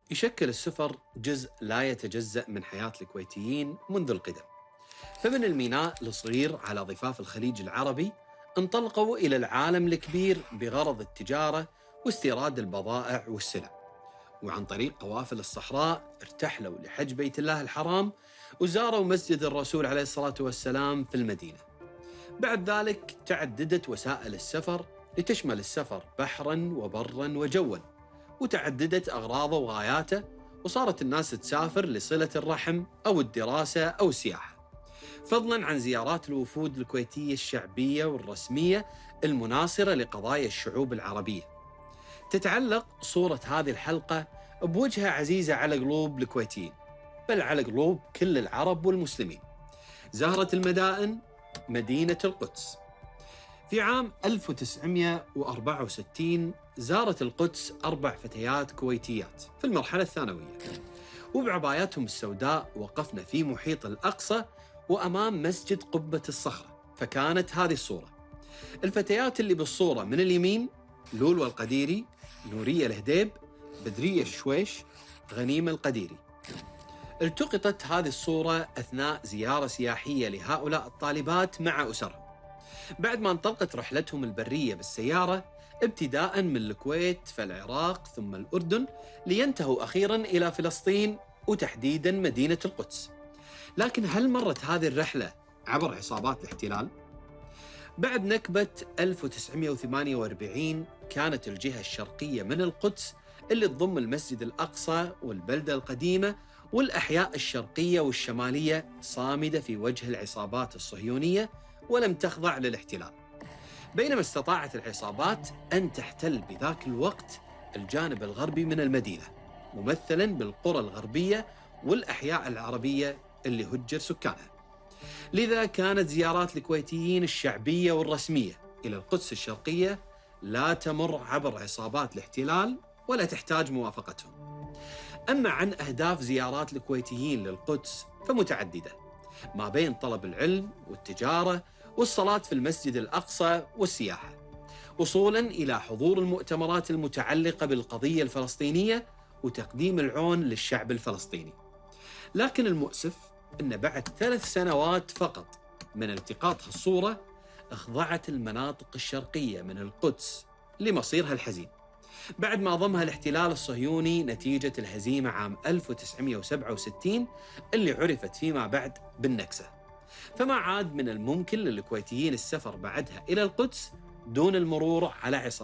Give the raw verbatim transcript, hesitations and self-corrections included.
يشكل السفر جزء لا يتجزأ من حياة الكويتيين منذ القدم. فمن الميناء الصغير على ضفاف الخليج العربي انطلقوا إلى العالم الكبير بغرض التجارة واستيراد البضائع والسلع، وعن طريق قوافل الصحراء ارتحلوا لحج بيت الله الحرام وزاروا مسجد الرسول عليه الصلاة والسلام في المدينة. بعد ذلك تعددت وسائل السفر لتشمل السفر بحراً وبراً وجواً، وتعددت أغراضه وغاياته، وصارت الناس تسافر لصلة الرحم أو الدراسة أو السياحة، فضلاً عن زيارات الوفود الكويتية الشعبية والرسمية المناصرة لقضايا الشعوب العربية. تتعلق صورة هذه الحلقة بوجهة عزيزة على قلوب الكويتيين، بل على قلوب كل العرب والمسلمين. زهرة المدائن، مدينة القدس. في عام ألف وتسعمئة وأربعة وستين زارت القدس أربع فتيات كويتيات في المرحلة الثانوية، وبعباياتهم السوداء وقفنا في محيط الأقصى وأمام مسجد قبة الصخرة، فكانت هذه الصورة. الفتيات اللي بالصورة من اليمين لولو القديري، نورية الهديب، بدرية الشويش، غنيمة القديري. التقطت هذه الصورة أثناء زيارة سياحية لهؤلاء الطالبات مع أسرهم، بعد ما انطلقت رحلتهم البرية بالسيارة ابتداء من الكويت فالعراق ثم الأردن، لينتهوا أخيراً إلى فلسطين وتحديداً مدينة القدس. لكن هل مرت هذه الرحلة عبر عصابات الاحتلال؟ بعد نكبة ألف وتسعمئة وثمانية وأربعين كانت الجهة الشرقية من القدس اللي تضم المسجد الأقصى والبلدة القديمة والأحياء الشرقية والشمالية صامدة في وجه العصابات الصهيونية ولم تخضع للاحتلال، بينما استطاعت العصابات أن تحتل بذاك الوقت الجانب الغربي من المدينة، ممثلاً بالقرى الغربية والأحياء العربية اللي هجر سكانها. لذا كانت زيارات الكويتيين الشعبية والرسمية إلى القدس الشرقية لا تمر عبر عصابات الاحتلال ولا تحتاج موافقتهم. أما عن أهداف زيارات الكويتيين للقدس فمتعددة، ما بين طلب العلم والتجارة والصلاة في المسجد الأقصى والسياحة، وصولاً إلى حضور المؤتمرات المتعلقة بالقضية الفلسطينية وتقديم العون للشعب الفلسطيني. لكن المؤسف أن بعد ثلاث سنوات فقط من التقاط هالصورة أخضعت المناطق الشرقية من القدس لمصيرها الحزين، بعد ما ضمها الاحتلال الصهيوني نتيجة الهزيمة عام ألف وتسعمئة وسبعة وستين اللي عرفت فيما بعد بالنكسة. فما عاد من الممكن للكويتيين السفر بعدها إلى القدس دون المرور على عصابات